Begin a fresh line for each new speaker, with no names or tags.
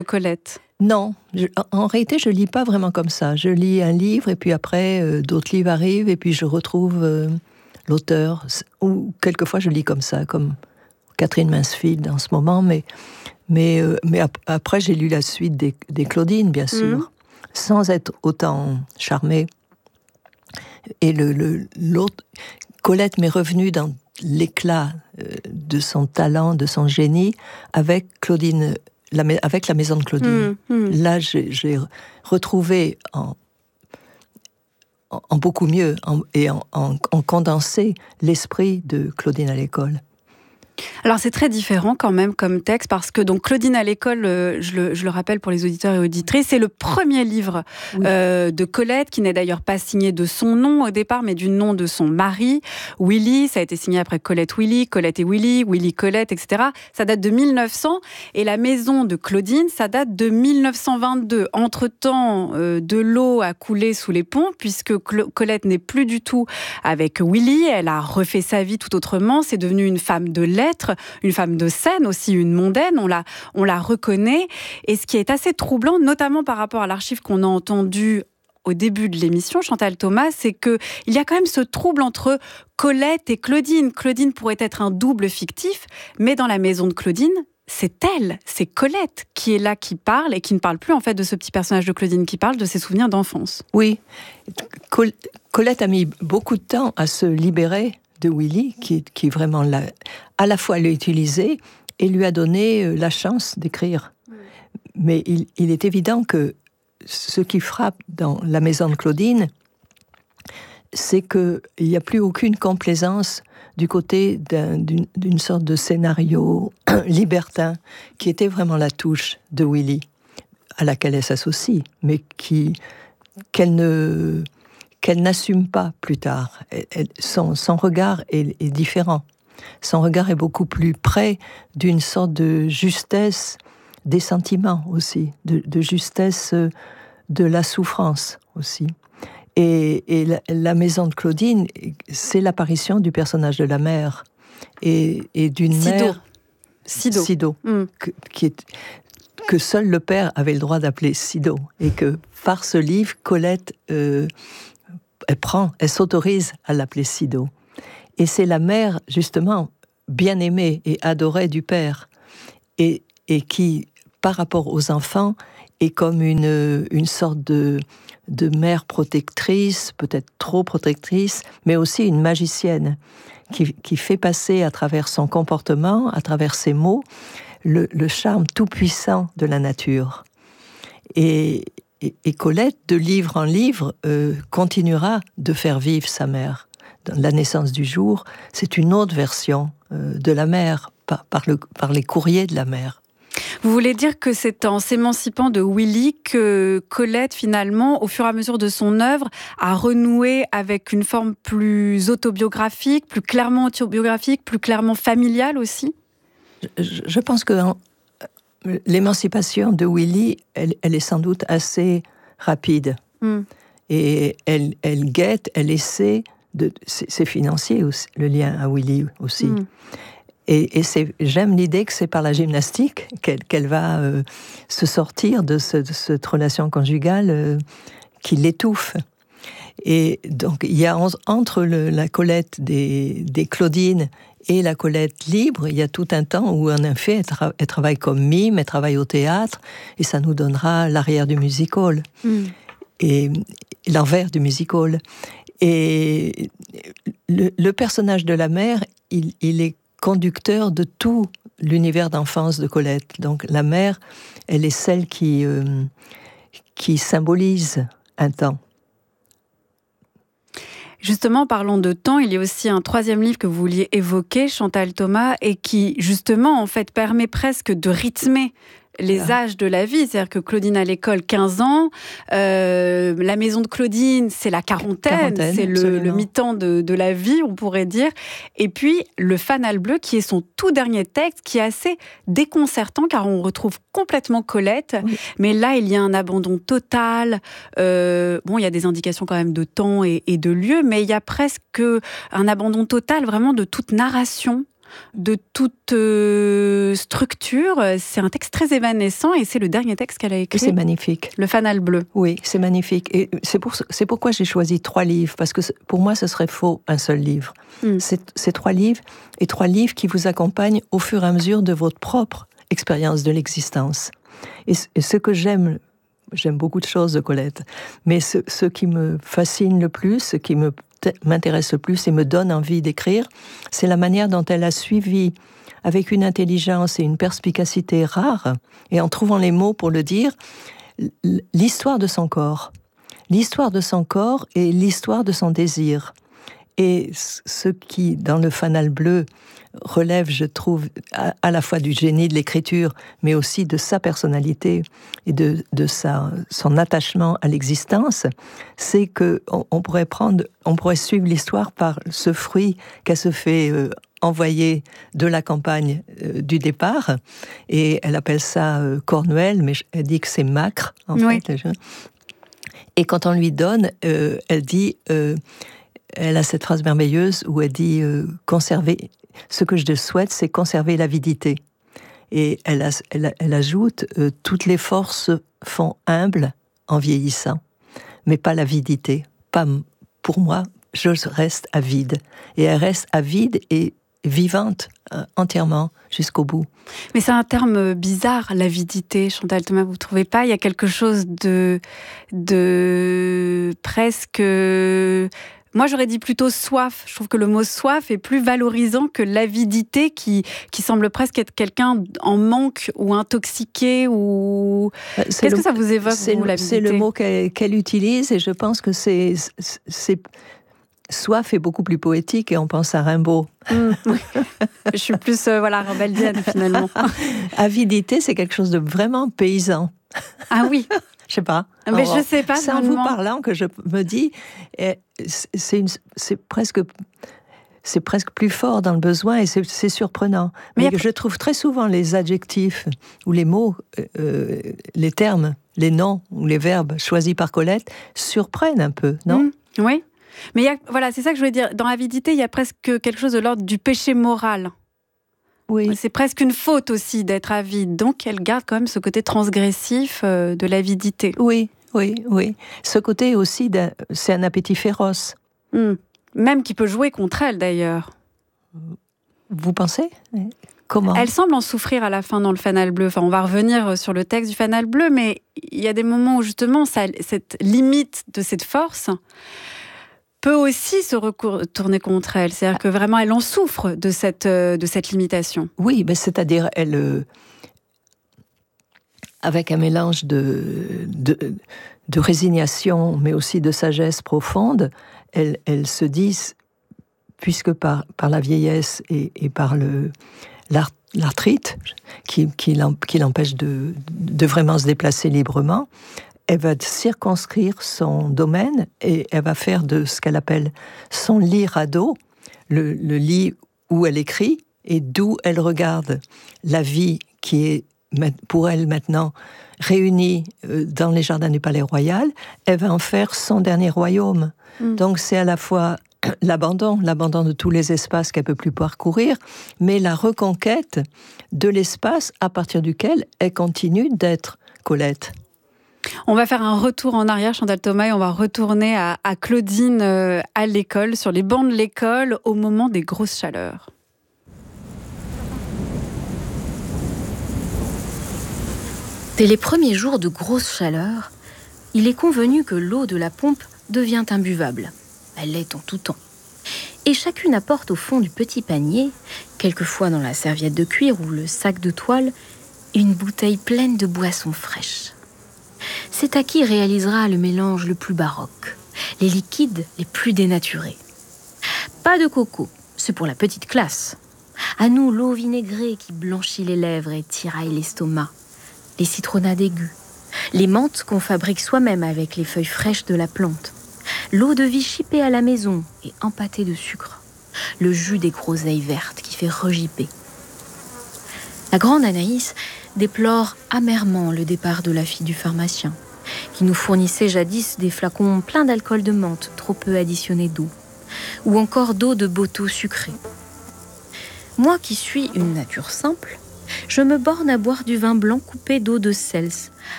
Colette.
Non, en réalité, je lis pas vraiment comme ça. Je lis un livre et puis après, d'autres livres arrivent et puis je retrouve l'auteur. Ou quelquefois, je lis comme ça, comme Catherine Mansfield en ce moment. Mais après, j'ai lu la suite des Claudine, bien sûr, sans être autant charmée. Et l'autre, Colette m'est revenue dans l'éclat de son talent, de son génie, avec Claudine. Avec la maison de Claudine. Là, j'ai retrouvé en beaucoup mieux et en condensé l'esprit de Claudine à l'école.
Alors c'est très différent quand même comme texte parce que donc Claudine à l'école, je le rappelle pour les auditeurs et auditrices, c'est le premier livre de Colette qui n'est d'ailleurs pas signé de son nom au départ mais du nom de son mari, Willy. Ça a été signé après Colette Willy, Colette et Willy, Willy Colette, etc. Ça date de 1900 et la maison de Claudine, ça date de 1922. Entre-temps, de l'eau a coulé sous les ponts puisque Colette n'est plus du tout avec Willy. Elle a refait sa vie tout autrement. C'est devenu une femme de lettres, une femme de scène, aussi une mondaine, on la reconnaît. Et ce qui est assez troublant, notamment par rapport à l'archive qu'on a entendue au début de l'émission, Chantal Thomas, c'est qu'il y a quand même ce trouble entre Colette et Claudine. Claudine pourrait être un double fictif, mais dans la maison de Claudine, c'est elle, c'est Colette qui est là, qui parle, et qui ne parle plus en fait de ce petit personnage de Claudine, qui parle de ses souvenirs d'enfance.
Oui, Colette a mis beaucoup de temps à se libérer de Willy, qui vraiment à la fois l'a utilisé et lui a donné la chance d'écrire. Mais il est évident que ce qui frappe dans la maison de Claudine, c'est qu'il n'y a plus aucune complaisance du côté d'une sorte de scénario libertin qui était vraiment la touche de Willy, à laquelle elle s'associe, mais qu'elle n'assume pas plus tard. Son regard est différent. Son regard est beaucoup plus près d'une sorte de justesse des sentiments aussi, de justesse de la souffrance aussi. Et la maison de Claudine, c'est l'apparition du personnage de la mère et d'une mère... Sido. Que seul le père avait le droit d'appeler Sido. Et que par ce livre, Colette... Elle s'autorise à l'appeler Sido. Et c'est la mère, justement, bien-aimée et adorée du père, et qui, par rapport aux enfants, est comme une sorte de mère protectrice, peut-être trop protectrice, mais aussi une magicienne, qui fait passer à travers son comportement, à travers ses mots, le charme tout-puissant de la nature. Et Colette, de livre en livre, continuera de faire vivre sa mère. Dans La naissance du jour, c'est une autre version de la mère, par les courriers de la mère.
Vous voulez dire que c'est en s'émancipant de Willy que Colette, finalement, au fur et à mesure de son œuvre, a renoué avec une forme plus autobiographique, plus clairement autobiographique, plus clairement familiale aussi ?
Je pense que l'émancipation de Willy, elle est sans doute assez rapide. Et elle guette, elle essaie c'est financier aussi, le lien à Willy aussi. Et j'aime l'idée que c'est par la gymnastique qu'elle va se sortir de cette relation conjugale qui l'étouffe. Et donc, il y a entre la Colette des Claudine et la Colette libre, il y a tout un temps où, en effet, elle travaille comme mime, elle travaille au théâtre, et ça nous donnera l'arrière du music-hall, et l'envers du music-hall. Et le personnage de la mère, il est conducteur de tout l'univers d'enfance de Colette. Donc, la mère, elle est celle qui symbolise un temps.
Justement, parlons de temps, il y a aussi un troisième livre que vous vouliez évoquer, Chantal Thomas, et qui, justement, en fait, permet presque de rythmer les âges de la vie. C'est-à-dire que Claudine à l'école, 15 ans, la maison de Claudine, c'est la quarantaine, c'est le mi-temps de la vie, on pourrait dire. Et puis, Le Fanal bleu, qui est son tout dernier texte, qui est assez déconcertant, car on retrouve complètement Colette. Oui. Mais là, il y a un abandon total. Il y a des indications quand même de temps et de lieu, mais il y a presque un abandon total, vraiment, de toute narration. de toute structure. C'est un texte très évanescent et c'est le dernier texte qu'elle a écrit.
C'est magnifique.
Le Fanal bleu.
Oui, c'est magnifique. Et c'est pourquoi j'ai choisi 3 livres, parce que pour moi, ce serait faux, un seul livre. C'est 3 livres, et 3 livres qui vous accompagnent au fur et à mesure de votre propre expérience de l'existence. Et ce que j'aime beaucoup de choses de Colette, mais ce qui me fascine le plus, ce qui m'intéresse le plus et me donne envie d'écrire, c'est la manière dont elle a suivi, avec une intelligence et une perspicacité rares, et en trouvant les mots pour le dire, l'histoire de son corps. L'histoire de son corps et l'histoire de son désir. Et ce qui, dans le Fanal bleu, relève, je trouve, à la fois du génie de l'écriture, mais aussi de sa personnalité et de son attachement à l'existence, c'est que on pourrait suivre l'histoire par ce fruit qu'elle se fait envoyer de la campagne du départ, et elle appelle ça Cornouel, mais elle dit que c'est Macre, en fait. Et quand on lui donne, elle dit... elle a cette phrase merveilleuse où elle dit conserver. Ce que je te souhaite, c'est conserver l'avidité. Et elle ajoute toutes les forces font humble en vieillissant, mais pas l'avidité. Pas pour moi, je reste avide. Et elle reste avide et vivante entièrement jusqu'au bout.
Mais c'est un terme bizarre, l'avidité, Chantal Thomas, vous ne trouvez pas? Il y a quelque chose de presque... Moi, j'aurais dit plutôt soif. Je trouve que le mot soif est plus valorisant que l'avidité qui semble presque être quelqu'un en manque ou intoxiqué. Ou... Qu'est-ce que ça vous évoque, vous, l'avidité? C'est le
mot qu'elle utilise, et je pense que c'est soif est beaucoup plus poétique, et on pense à Rimbaud.
Je suis plus rebeldienne, finalement.
Avidité, c'est quelque chose de vraiment paysan.
Ah oui.
Je sais pas.
Mais je sais pas.
C'est en vous parlant que je me dis, c'est presque plus fort dans le besoin, et c'est surprenant. Mais je trouve très souvent les adjectifs ou les mots, les termes, les noms ou les verbes choisis par Colette surprennent un peu, non?
Oui. Mais c'est ça que je voulais dire. Dans l'avidité, il y a presque quelque chose de l'ordre du péché moral.
Oui.
C'est presque une faute aussi d'être avide. Donc, elle garde quand même ce côté transgressif de l'avidité.
Oui. Ce côté aussi, c'est un appétit féroce.
Même qui peut jouer contre elle, d'ailleurs.
Vous pensez? Comment?
Elle semble en souffrir à la fin dans le Fanal bleu. Enfin, on va revenir sur le texte du Fanal bleu, mais il y a des moments où, justement, cette limite de cette force peut aussi se retourner contre elle. C'est-à-dire que vraiment, elle en souffre de cette limitation.
Oui, mais c'est-à-dire, elle, avec un mélange de résignation, mais aussi de sagesse profonde, elle se dit, puisque par la vieillesse et par l'arthrite, qui l'empêche de vraiment se déplacer librement, elle va circonscrire son domaine, et elle va faire de ce qu'elle appelle son lit radeau, le lit où elle écrit et d'où elle regarde la vie qui est pour elle maintenant réunie dans les jardins du Palais Royal. Elle va en faire son dernier royaume. Donc c'est à la fois l'abandon de tous les espaces qu'elle ne peut plus parcourir, mais la reconquête de l'espace à partir duquel elle continue d'être Colette.
On va faire un retour en arrière, Chantal Thomas, et on va retourner à Claudine à l'école, sur les bancs de l'école, au moment des grosses chaleurs.
Dès les premiers jours de grosse chaleur, il est convenu que l'eau de la pompe devient imbuvable. Elle l'est en tout temps. Et chacune apporte au fond du petit panier, quelquefois dans la serviette de cuir ou le sac de toile, une bouteille pleine de boissons fraîches. C'est à qui réalisera le mélange le plus baroque, les liquides les plus dénaturés. Pas de coco, c'est pour la petite classe. À nous, l'eau vinaigrée qui blanchit les lèvres et tiraille l'estomac, les citronnades aiguës, les menthes qu'on fabrique soi-même avec les feuilles fraîches de la plante, l'eau de vie chipée à la maison et empâtée de sucre, le jus des groseilles vertes qui fait regipper. La grande Anaïs déplore amèrement le départ de la fille du pharmacien, qui nous fournissait jadis des flacons pleins d'alcool de menthe trop peu additionné d'eau, ou encore d'eau de Boto sucrée. Moi qui suis une nature simple, je me borne à boire du vin blanc coupé d'eau de Cels,